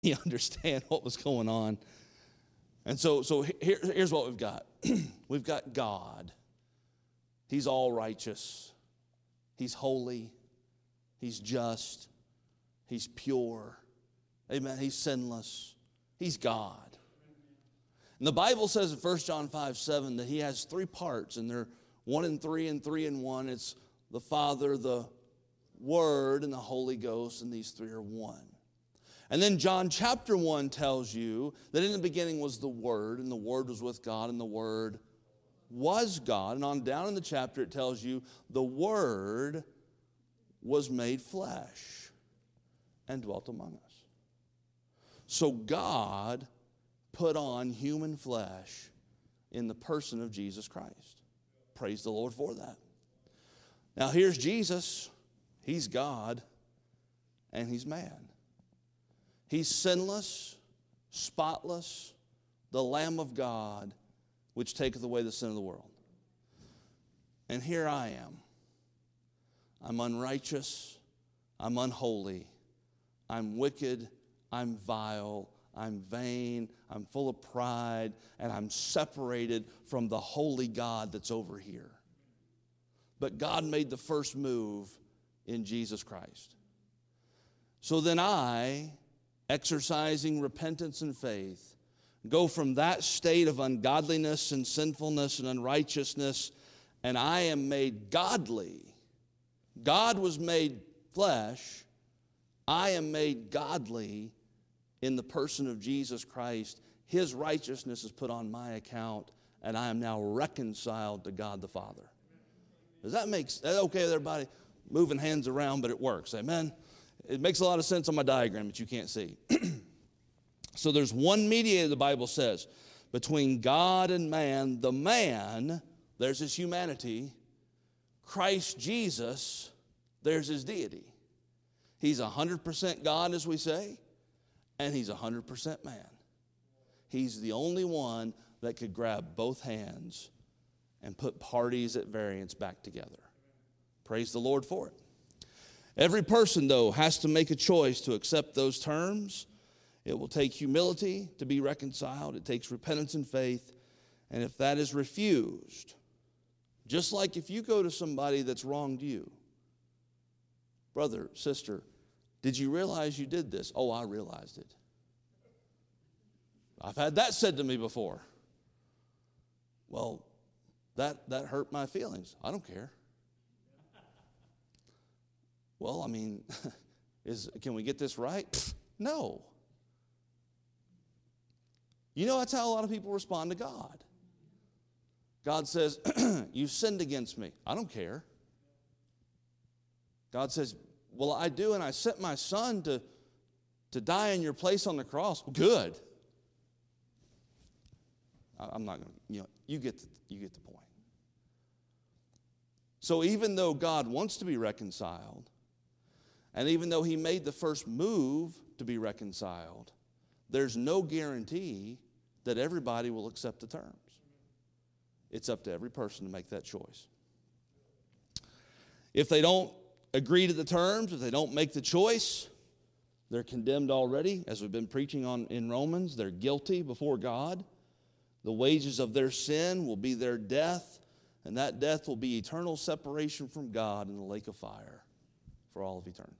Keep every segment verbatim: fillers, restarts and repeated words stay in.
You understand what was going on. And so, so here, here's what we've got. We've got God. He's all righteous. He's holy. He's just. He's pure. Amen. He's sinless. He's God. And the Bible says in First John five seven that he has three parts, and they're one and three and three and one. It's the Father, the Word, and the Holy Ghost, and these three are one. And then John chapter one tells you that in the beginning was the Word, and the Word was with God, and the Word was God. And on down in the chapter it tells you the Word was made flesh and dwelt among us. So God put on human flesh in the person of Jesus Christ. Praise the Lord for that. Now here's Jesus. He's God and he's man. He's sinless, spotless, the Lamb of God, which taketh away the sin of the world. And here I am. I'm unrighteous. I'm unholy. I'm wicked. I'm vile. I'm vain. I'm full of pride. And I'm separated from the holy God that's over here. But God made the first move in Jesus Christ. So then I, exercising repentance and faith, go from that state of ungodliness and sinfulness and unrighteousness, and I am made godly. God was made flesh. I am made godly in the person of Jesus Christ. His righteousness is put on my account, and I am now reconciled to God the Father. Does that make sense? Okay with everybody? Moving hands around, but it works. Amen? It makes a lot of sense on my diagram that you can't see. So there's one mediator, the Bible says, between God and man. The man, there's his humanity. Christ Jesus, there's his deity. He's one hundred percent God, as we say, and he's one hundred percent man. He's the only one that could grab both hands and put parties at variance back together. Praise the Lord for it. Every person, though, has to make a choice to accept those terms. It will take humility to be reconciled. It takes repentance and faith. And if that is refused, just like if you go to somebody that's wronged you, brother, sister, did you realize you did this? Oh, I realized it. I've had that said to me before. Well, that, that hurt my feelings. I don't care. Well, I mean, is can we get this right? Pfft, no. You know, that's how a lot of people respond to God. God says, you sinned against me. I don't care. God says, well, I do, and I sent my son to, to die in your place on the cross. Well, good. I, I'm not going to, you know, you get the, you get the point. So even though God wants to be reconciled, and even though he made the first move to be reconciled, there's no guarantee that everybody will accept the terms. It's up to every person to make that choice. If they don't agree to the terms, if they don't make the choice, they're condemned already. As we've been preaching on in Romans, they're guilty before God. The wages of their sin will be their death, and that death will be eternal separation from God in the lake of fire for all of eternity.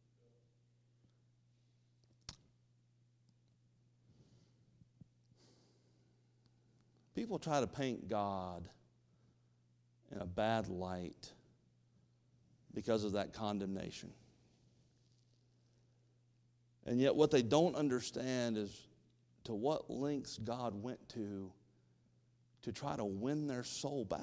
People try to paint God in a bad light because of that condemnation. And yet what they don't understand is to what lengths God went to to try to win their soul back,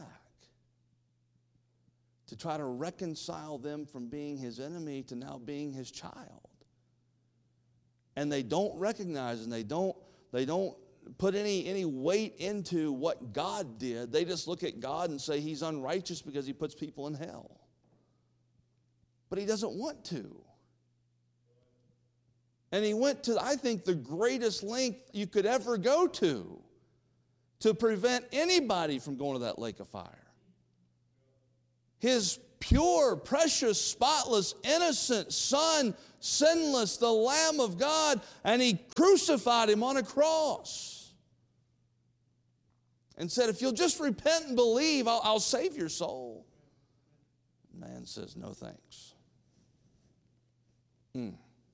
to try to reconcile them from being his enemy to now being his child. And they don't recognize and they don't, they don't put any, any weight into what God did. They just look at God and say he's unrighteous because he puts people in hell. But he doesn't want to. And he went to, I think, the greatest length you could ever go to to prevent anybody from going to that lake of fire. His pure, precious, spotless, innocent Son, sinless, the Lamb of God, and he crucified him on a cross. And said, if you'll just repent and believe, I'll, I'll save your soul. Man says, no thanks. Hmm.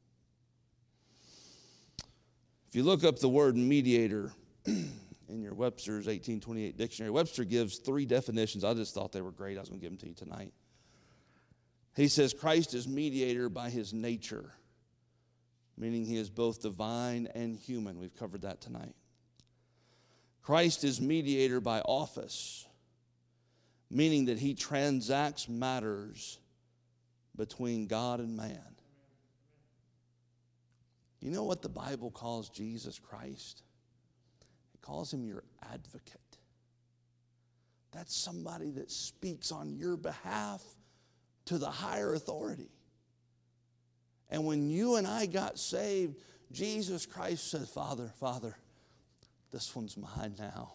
If you look up the word mediator in your Webster's eighteen twenty-eight dictionary, Webster gives three definitions. I just thought they were great. I was going to give them to you tonight. He says Christ is mediator by his nature, meaning he is both divine and human. We've covered that tonight. Christ is mediator by office, meaning that he transacts matters between God and man. You know what the Bible calls Jesus Christ? It calls him your advocate. That's somebody that speaks on your behalf to the higher authority. And when you and I got saved, Jesus Christ said, Father, Father, this one's mine now.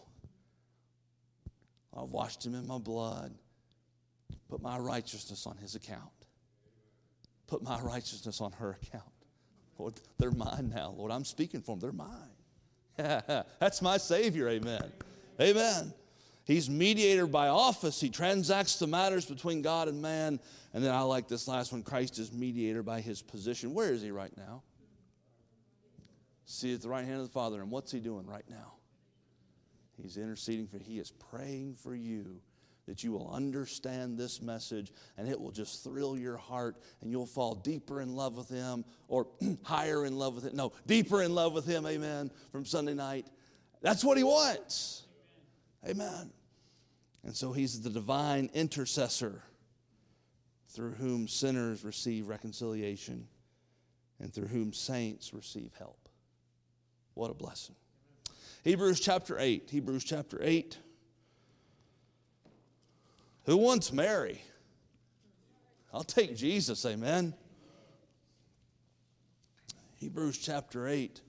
I've washed him in my blood. Put my righteousness on his account. Put my righteousness on her account. Lord, they're mine now. Lord, I'm speaking for them. They're mine. Yeah, that's my Savior. Amen. Amen. He's mediator by office. He transacts the matters between God and man. And then I like this last one. Christ is mediator by his position. Where is he right now? See at the right hand of the Father. And what's he doing right now? He's interceding for, he is praying for you that you will understand this message and it will just thrill your heart and you'll fall deeper in love with him or higher in love with him. No, deeper in love with him, amen, from Sunday night. That's what he wants. Amen. And so he's the divine intercessor through whom sinners receive reconciliation and through whom saints receive help. What a blessing. Hebrews chapter eight. Hebrews chapter eight. Who wants Mary? I'll take Jesus, amen. Hebrews chapter eight.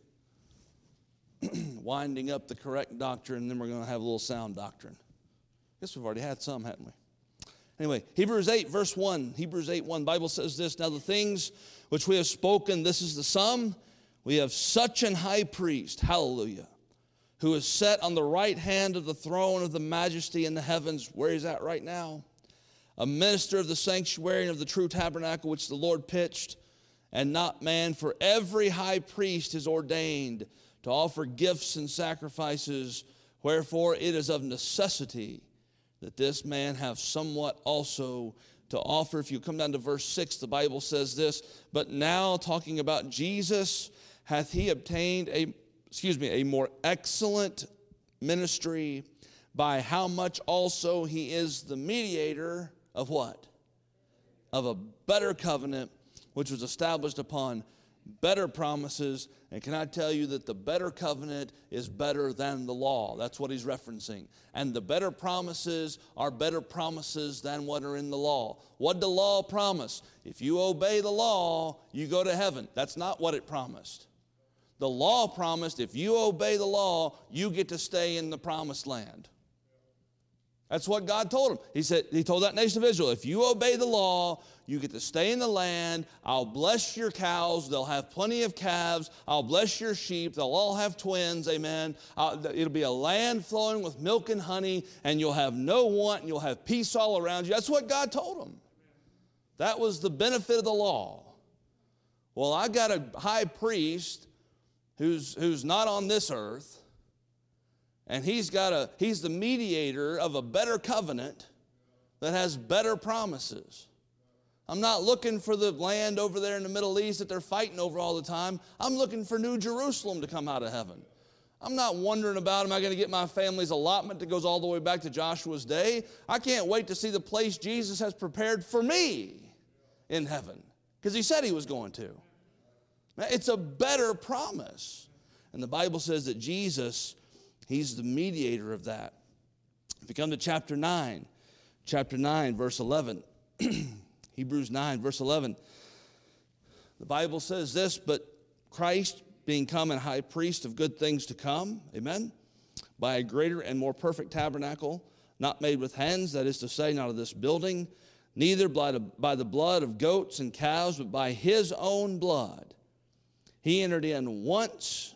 Winding up the correct doctrine, and then we're going to have a little sound doctrine. I guess we've already had some, haven't we? Anyway, Hebrews eight, verse one. Hebrews eight, one. Bible says this, now the things which we have spoken, this is the sum. We have such an high priest, hallelujah, who is set on the right hand of the throne of the majesty in the heavens. Where he's at right now. A minister of the sanctuary and of the true tabernacle which the Lord pitched, and not man. For every high priest is ordained to offer gifts and sacrifices. Wherefore it is of necessity that this man have somewhat also to offer. If you come down to verse six, the Bible says this, but now talking about Jesus, hath he obtained a excuse me, a more excellent ministry, by how much also he is the mediator of what? Of a better covenant, which was established upon better promises. And can I tell you that the better covenant is better than the law? That's what he's referencing. And the better promises are better promises than what are in the law. What did the law promise? If you obey the law, you go to heaven. That's not what it promised. The law promised if you obey the law, you get to stay in the promised land. That's what God told him. He said, he told that nation of Israel, if you obey the law, you get to stay in the land. I'll bless your cows. They'll have plenty of calves. I'll bless your sheep. They'll all have twins. Amen. Uh, it'll be a land flowing with milk and honey, and you'll have no want, and you'll have peace all around you. That's what God told them. That was the benefit of the law. Well, I got a high priest who's, who's not on this earth, and he's got a he's the mediator of a better covenant that has better promises. I'm not looking for the land over there in the Middle East that they're fighting over all the time. I'm looking for New Jerusalem to come out of heaven. I'm not wondering about, am I going to get my family's allotment that goes all the way back to Joshua's day? I can't wait to see the place Jesus has prepared for me in heaven, because he said he was going to. It's a better promise. And the Bible says that Jesus, he's the mediator of that. If you come to chapter nine, chapter nine, verse eleven, Hebrews nine, verse eleven, the Bible says this, but Christ being come and high priest of good things to come, amen, by a greater and more perfect tabernacle, not made with hands, that is to say, not of this building, neither by the, by the blood of goats and calves, but by his own blood. He entered in once